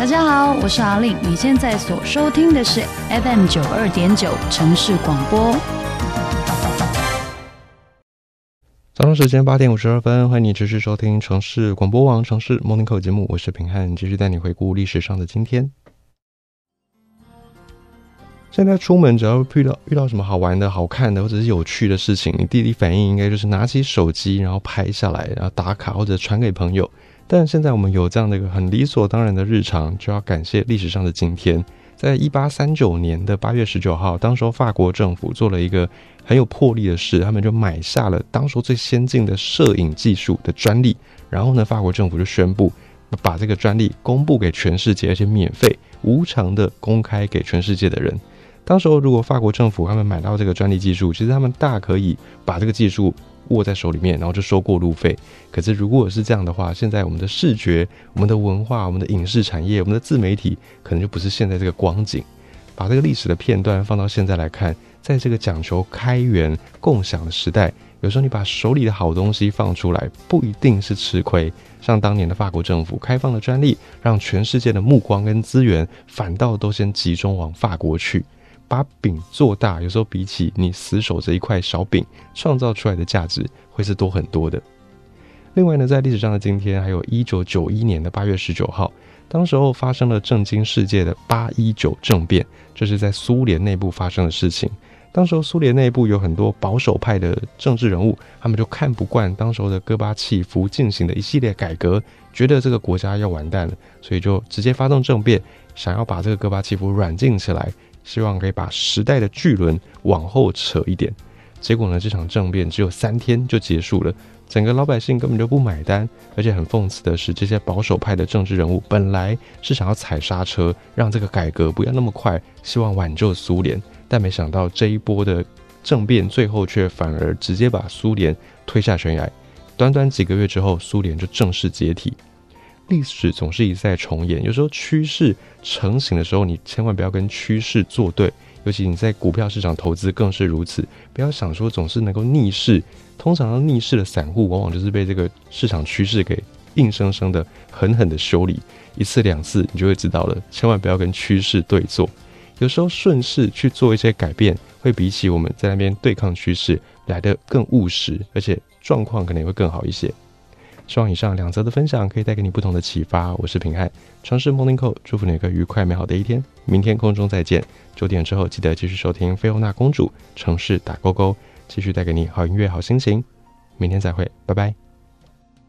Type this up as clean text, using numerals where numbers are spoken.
大家好，我是阿令，你现在所收听的是 FM92.9 城市广播。 早上时间8点52分，欢迎你持续收听城市广播网城市 Morning Call 节目，我是平汉，继续带你回顾历史上的今天。现在出门只要遇到什么好玩的、好看的或者是有趣的事情，你第一反应应该就是拿起手机然后拍下来，然后打卡或者传给朋友。但现在我们有这样的一个很理所当然的日常，就要感谢历史上的今天。在1839年的8月19号，当时候法国政府做了一个很有魄力的事，他们就买下了当时最先进的摄影技术的专利，然后呢，法国政府就宣布把这个专利公布给全世界，而且免费无偿的公开给全世界的人。当时候如果法国政府他们买到这个专利技术，其实他们大可以把这个技术握在手里面，然后就收过路费。可是如果是这样的话，现在我们的视觉、我们的文化、我们的影视产业、我们的自媒体可能就不是现在这个光景。把这个历史的片段放到现在来看，在这个讲求开源共享的时代，有时候你把手里的好东西放出来，不一定是吃亏。像当年的法国政府开放了专利，让全世界的目光跟资源反倒都先集中往法国去。把饼做大，有时候比起你死守着一块小饼创造出来的价值会是多很多的。另外呢，在历史上的今天，还有1991年的8月19号，当时候发生了震惊世界的819政变，这是在苏联内部发生的事情。当时候苏联内部有很多保守派的政治人物，他们就看不惯当时候的戈巴契夫进行的一系列改革，觉得这个国家要完蛋了，所以就直接发动政变，想要把这个戈巴契夫软禁起来，希望可以把时代的巨轮往后扯一点。结果呢，这场政变只有3天就结束了，整个老百姓根本就不买单。而且很讽刺的是，这些保守派的政治人物本来是想要踩刹车，让这个改革不要那么快，希望挽救苏联，但没想到这一波的政变最后却反而直接把苏联推下悬崖。短短几个月之后，苏联就正式解体。历史总是一再重演，有时候趋势成型的时候，你千万不要跟趋势作对，尤其你在股票市场投资更是如此。不要想说总是能够逆势，通常逆势的散户往往就是被这个市场趋势给硬生生的狠狠的修理一次两次，你就会知道了，千万不要跟趋势对做。有时候顺势去做一些改变，会比起我们在那边对抗趋势来得更务实，而且状况可能也会更好一些。希望以上2则的分享可以带给你不同的启发。我是平汉，城市 Morning Call， 祝福你有个愉快美好的一天。明天空中再见，9点之后记得继续收听菲欧娜公主城市打勾勾，继续带给你好音乐好心情。明天再会，拜拜。